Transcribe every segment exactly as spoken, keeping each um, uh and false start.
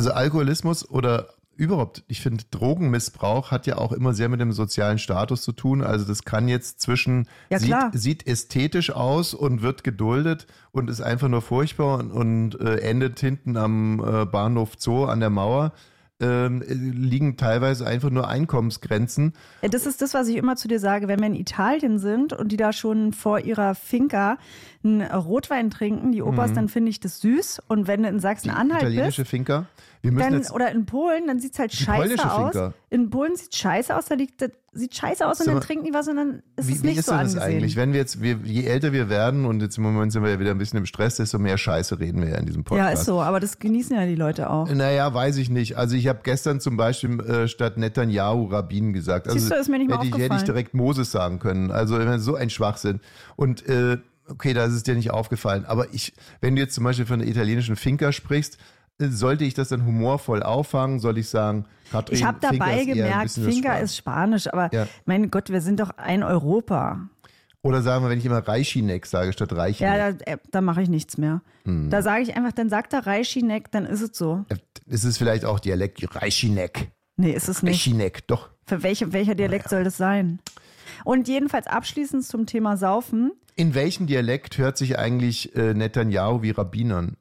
Also Alkoholismus oder überhaupt, ich finde, Drogenmissbrauch hat ja auch immer sehr mit dem sozialen Status zu tun. Also das kann jetzt zwischen, Ja, sieht, klar. sieht ästhetisch aus und wird geduldet und ist einfach nur furchtbar und, und äh, endet hinten am äh, Bahnhof Zoo an der Mauer. Ähm, liegen teilweise einfach nur Einkommensgrenzen. Ja, das ist das, was ich immer zu dir sage. Wenn wir in Italien sind und die da schon vor ihrer Finca einen Rotwein trinken, die Opas, mhm. dann finde ich das süß. Und wenn du in Sachsen-Anhalt bist, italienische Finca. Wir müssen dann, jetzt oder in Polen, dann sieht es halt scheiße aus. Finca. In Polen sieht es scheiße aus, da liegt, das sieht scheiße aus und dann trinken die was und dann ist wie, es nicht wie ist so das angesehen. eigentlich? Wenn wir jetzt, wir, je älter wir werden und jetzt im Moment sind wir ja wieder ein bisschen im Stress, desto mehr Scheiße reden wir ja in diesem Podcast. Ja, ist so, aber das genießen ja die Leute auch. Naja, weiß ich nicht. Also ich habe gestern zum Beispiel äh, statt Netanyahu Rabin gesagt. Also Siehst du, ist mir nicht mal hätte, ich, hätte ich direkt Moses sagen können. Also so ein Schwachsinn. Und äh, okay, da ist es dir nicht aufgefallen. Aber ich, wenn du jetzt zum Beispiel von der italienischen Finca sprichst, sollte ich das dann humorvoll auffangen? Soll ich sagen, Katrin, ich habe dabei gemerkt, Finca ist Spanisch, aber ja. mein Gott, wir sind doch ein Europa. Oder sagen wir, wenn ich immer Reichinek sage statt Reichinek. Ja, da, da mache ich nichts mehr. Hm. Da sage ich einfach, dann sagt er Reichinek, dann ist es so. Ist es vielleicht auch Dialekt Reichinek? Nee, ist es nicht. Reichinek, doch. Für welche, welcher Dialekt naja. soll das sein? Und jedenfalls abschließend zum Thema Saufen. In welchem Dialekt hört sich eigentlich äh, Netanyahu wie Rabin an?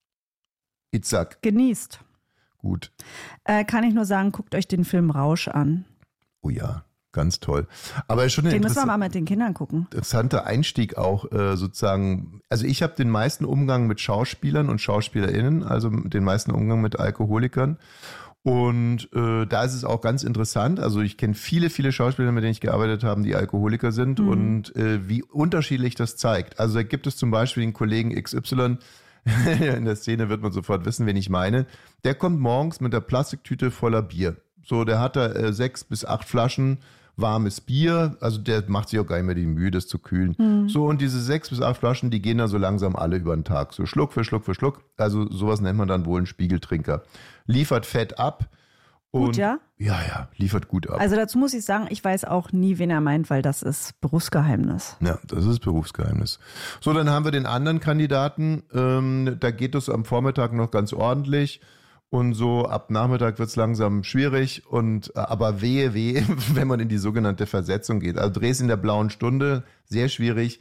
Itzhak. Genießt. Gut. Äh, kann ich nur sagen, guckt euch den Film Rausch an. Oh ja, ganz toll. Aber schon den müssen wir mal mit den Kindern gucken. Interessanter Einstieg auch äh, sozusagen. Also ich habe den meisten Umgang mit Schauspielern und SchauspielerInnen, also den meisten Umgang mit Alkoholikern. Und äh, da ist es auch ganz interessant. Also ich kenne viele, viele Schauspieler, mit denen ich gearbeitet habe, die Alkoholiker sind mhm. und äh, wie unterschiedlich das zeigt. Also da gibt es zum Beispiel den Kollegen X Y, in der Szene wird man sofort wissen, wen ich meine. Der kommt morgens mit der Plastiktüte voller Bier. So, der hat da äh, sechs bis acht Flaschen warmes Bier. Also der macht sich auch gar nicht mehr die Mühe, das zu kühlen. Mhm. So, und diese sechs bis acht Flaschen, die gehen dann so langsam alle über den Tag. So Schluck für Schluck für Schluck. Also sowas nennt man dann wohl einen Spiegeltrinker. Liefert Fett ab. Und gut, ja? Ja, ja, liefert gut ab. Also dazu muss ich sagen, ich weiß auch nie, wen er meint, weil das ist Berufsgeheimnis. Ja, das ist Berufsgeheimnis. So, dann haben wir den anderen Kandidaten. Ähm, da geht es am Vormittag noch ganz ordentlich. Und so ab Nachmittag wird es langsam schwierig. Und aber wehe, wehe, wenn man in die sogenannte Versetzung geht. Also Drehs in der blauen Stunde, sehr schwierig.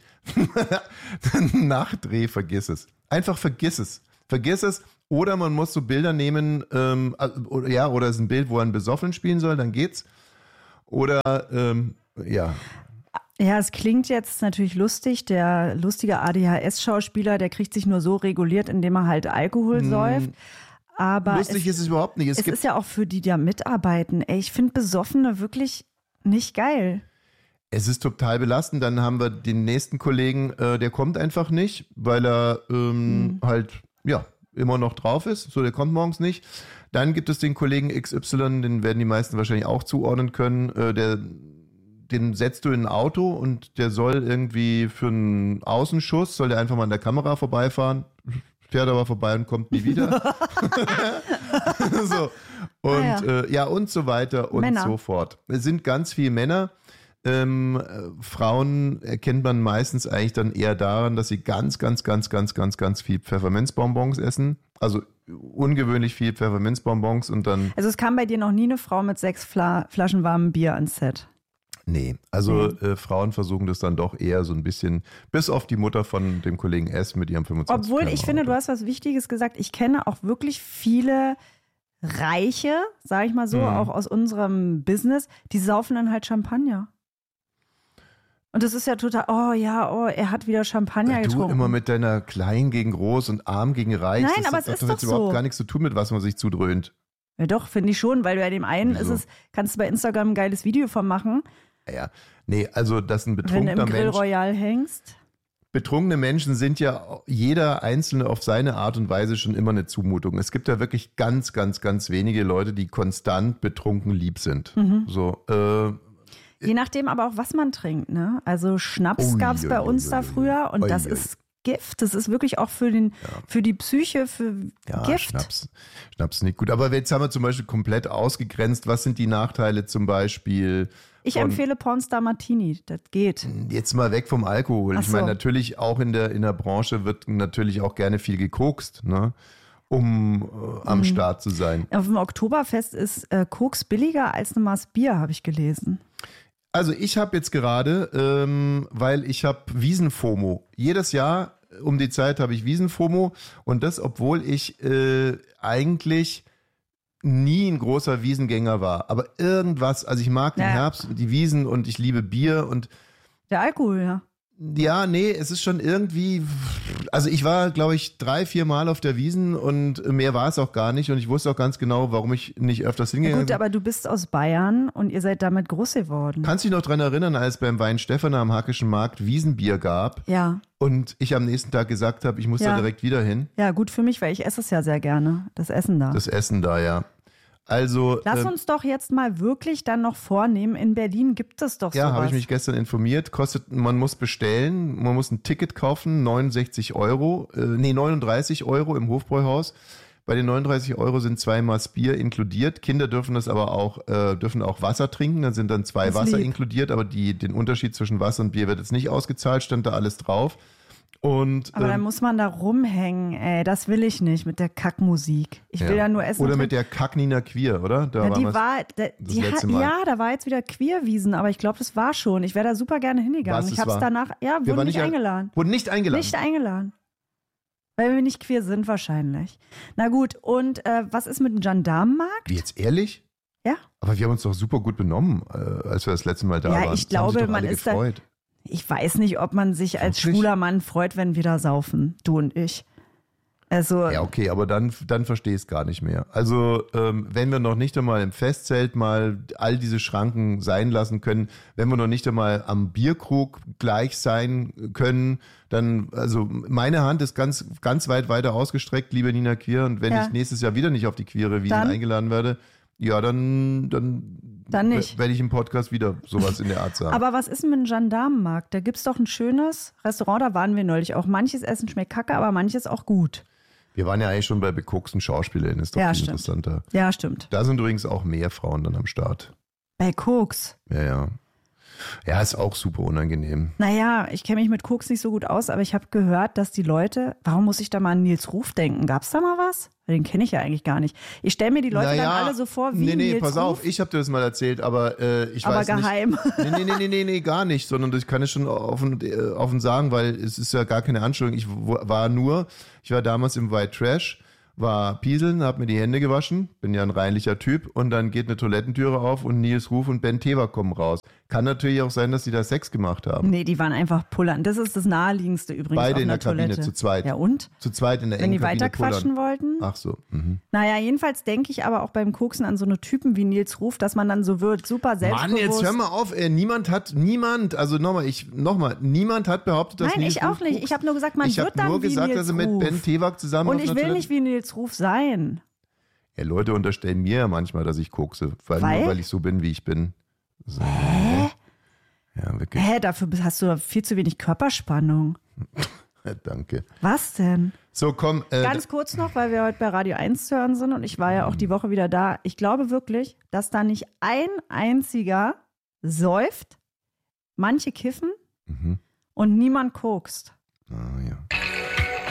Nachdreh, vergiss es. Einfach vergiss es. Vergiss es. Oder man muss so Bilder nehmen, ähm, oder, ja, oder es ist ein Bild, wo er einen Besoffenen spielen soll, dann geht's. Oder, ähm, ja. Ja, es klingt jetzt natürlich lustig. Der lustige A D H S-Schauspieler, der kriegt sich nur so reguliert, indem er halt Alkohol hm. säuft. Aber lustig es, ist es überhaupt nicht. Es, es gibt ist ja auch für die, die da mitarbeiten. Ey, ich finde Besoffene wirklich nicht geil. Es ist total belastend. Dann haben wir den nächsten Kollegen, äh, der kommt einfach nicht, weil er ähm, hm. halt, ja, immer noch drauf ist. So, der kommt morgens nicht. Dann gibt es den Kollegen X Y, den werden die meisten wahrscheinlich auch zuordnen können. Äh, der, den setzt du in ein Auto und der soll irgendwie für einen Außenschuss, soll der einfach mal an der Kamera vorbeifahren, fährt aber vorbei und kommt nie wieder. so. Und ah, ja. Äh, ja, und so weiter und Männer. so fort. Es sind ganz viele Männer. Ähm, äh, Frauen erkennt man meistens eigentlich dann eher daran, dass sie ganz, ganz, ganz, ganz, ganz, ganz viel Pfefferminzbonbons essen. Also ungewöhnlich viel Pfefferminzbonbons und dann... Also es kam bei dir noch nie eine Frau mit sechs Fla- Flaschen warmem Bier ans Set? Nee, also nee. Äh, Frauen versuchen das dann doch eher so ein bisschen, bis auf die Mutter von dem Kollegen S mit ihrem fünfundzwanzig. Obwohl, ich finde, du hast was Wichtiges gesagt. Ich kenne auch wirklich viele Reiche, sage ich mal so, mhm. auch aus unserem Business, die saufen dann halt Champagner. Und das ist ja total, oh ja, oh, er hat wieder Champagner du getrunken. Du immer mit deiner Klein gegen Groß und Arm gegen Reich. Nein, das aber hat, es ist das doch hat überhaupt so. gar nichts zu tun mit, was man sich zudröhnt. Ja doch, finde ich schon, weil bei dem einen Wieso? ist es, kannst du bei Instagram ein geiles Video von machen. Ja, nee, also dass ein Wenn betrunkener du im Grill Mensch... Royal hängst. Betrunkene Menschen sind ja jeder Einzelne auf seine Art und Weise schon immer eine Zumutung. Es gibt ja wirklich ganz, ganz, ganz wenige Leute, die konstant betrunken lieb sind. Mhm. So, äh, Je nachdem aber auch, was man trinkt, ne? Also Schnaps gab es bei uns da früher und das ist Gift. Das ist wirklich auch für, den, ja. für die Psyche, für ja, Gift. Schnaps, Schnaps nicht gut. Aber jetzt haben wir zum Beispiel komplett ausgegrenzt. Was sind die Nachteile zum Beispiel? Ich empfehle Pornstar Martini, das geht. Jetzt mal weg vom Alkohol. Ach ich meine, so. natürlich auch in der, in der Branche wird natürlich auch gerne viel gekokst, ne? um äh, am mhm. Start zu sein. Auf dem Oktoberfest ist äh, Koks billiger als eine Maß Bier, habe ich gelesen. Also ich habe jetzt gerade, ähm, weil ich habe Wiesen-FOMO. Jedes Jahr um die Zeit habe ich Wiesen-FOMO und das, obwohl ich äh, eigentlich nie ein großer Wiesengänger war. Aber irgendwas, also ich mag den ja. Herbst, die Wiesen und ich liebe Bier und der Alkohol, ja. Ja, nee, es ist schon irgendwie, also ich war, glaube ich, drei, vier Mal auf der Wiesn und mehr war es auch gar nicht und ich wusste auch ganz genau, warum ich nicht öfters hingegangen bin. Ja, gut, aber du bist aus Bayern und ihr seid damit groß geworden. Kannst du dich noch dran erinnern, als beim Wein Stefan am Hackischen Markt Wiesenbier gab? Ja. Und ich am nächsten Tag gesagt habe, ich muss ja. da direkt wieder hin? Ja, gut für mich, weil ich esse es ja sehr gerne, das Essen da. Das Essen da, ja. Also, Lass äh, uns doch jetzt mal wirklich dann noch vornehmen, in Berlin gibt es doch sowas. Ja, habe ich mich gestern informiert. Kostet, man muss bestellen, man muss ein Ticket kaufen, neunundsechzig Euro, äh, nee, neununddreißig Euro im Hofbräuhaus. Bei den neununddreißig Euro sind zwei Maß Bier inkludiert. Kinder dürfen das aber auch, äh, dürfen auch Wasser trinken. Dann sind dann zwei das Wasser lieb. inkludiert, aber die, den Unterschied zwischen Wasser und Bier wird jetzt nicht ausgezahlt, stand da alles drauf. Und, aber ähm, dann muss man da rumhängen, ey, das will ich nicht mit der Kackmusik. Ich will ja, ja nur essen. Oder mit der Kack-Nina Queer, oder? Da ja, war die was, war, da, die hat, ja, da war jetzt wieder Queerwiesen, aber ich glaube, das war schon. Ich wäre da super gerne hingegangen. Was ich habe es danach, ja, wir wurden nicht eingeladen. Wurden nicht eingeladen? Nicht eingeladen. Weil wir nicht queer sind wahrscheinlich. Na gut, und äh, was ist mit dem Gendarmenmarkt? Wie, jetzt ehrlich? Ja. Aber wir haben uns doch super gut benommen, äh, als wir das letzte Mal da ja, waren. Ja, ich glaube, man ist gefreut. da... Ich weiß nicht, ob man sich als Wirklich? schwuler Mann freut, wenn wir da saufen, du und ich. Also, ja, okay, aber dann, dann verstehe ich es gar nicht mehr. Also, ähm, wenn wir noch nicht einmal im Festzelt mal all diese Schranken sein lassen können, wenn wir noch nicht einmal am Bierkrug gleich sein können, dann, also meine Hand ist ganz, ganz weit weiter ausgestreckt, liebe Nina Queer, und wenn ja. ich nächstes Jahr wieder nicht auf die queere Wiesn dann? eingeladen werde, ja, dann, dann, dann nicht. werde ich im Podcast wieder sowas in der Art sagen. Aber was ist denn mit dem Gendarmenmarkt? Da gibt es doch ein schönes Restaurant, da waren wir neulich auch. Manches Essen schmeckt kacke, aber manches auch gut. Wir waren ja eigentlich schon bei bekoksten Schauspielern, ist doch ja, viel stimmt. interessanter. Ja, stimmt. Da sind übrigens auch mehr Frauen dann am Start. Bei Koks? Ja, ja. Ja, ist auch super unangenehm. Naja, ich kenne mich mit Koks nicht so gut aus, aber ich habe gehört, dass die Leute, warum muss ich da mal an Nils Ruf denken? Gab es da mal was? Den kenne ich ja eigentlich gar nicht. Ich stelle mir die Leute naja, dann alle so vor wie nee, nee, Nils pass Ruf. auf, ich habe dir das mal erzählt, aber äh, ich aber weiß geheim. nicht. Aber geheim. Nee, nee, nee, nee, nee, gar nicht, sondern ich kann es schon offen, äh, offen sagen, weil es ist ja gar keine Anschuldigung. Ich war nur, ich war damals im White Trash, war pieseln, hab mir die Hände gewaschen, bin ja ein reinlicher Typ und dann geht eine Toilettentüre auf und Nils Ruf und Ben Tewa kommen raus. Kann natürlich auch sein, dass die da Sex gemacht haben. Nee, die waren einfach pullern. Das ist das Naheliegendste übrigens. Beide auf in der einer Kabine Toilette, zu zweit. Ja und? Zu zweit in der Wenn engen die Kabine weiterquatschen pullern. wollten? Ach so. Mhm. Naja, jedenfalls denke ich aber auch beim Koksen an so eine Typen wie Nils Ruf, dass man dann so wird, super selbstbewusst. Mann, jetzt hör mal auf, ey. Niemand hat, niemand, also nochmal, ich, nochmal, niemand hat behauptet, dass Nein, Nils ich auch Ruf nicht. guckt. Ich habe nur gesagt, man ich wird dann nur wie gesagt, Nils dass er mit Ruf. Ben Tewak zusammen Und auf ich einer will Toilette- nicht wie Nils Ruf sein. Ja, Leute unterstellen mir ja manchmal, dass ich kokse. Weil, Weil? Nur weil ich so bin, wie ich bin. So, Hä? Ja, wirklich. Hä, dafür hast du viel zu wenig Körperspannung. Danke. Was denn? So, komm. Äh, Ganz kurz noch, weil wir heute bei Radio eins zu hören sind und ich war ja auch die Woche wieder da. Ich glaube wirklich, dass da nicht ein einziger säuft, manche kiffen mhm. und niemand kokst. Ah, ja.